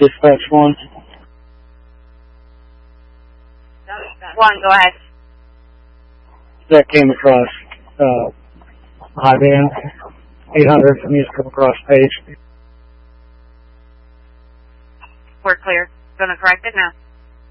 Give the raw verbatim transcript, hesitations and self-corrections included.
Dispatch one. One, go ahead. That came across uh, high band eight hundred needs to come across page. We're clear. Gonna correct it now.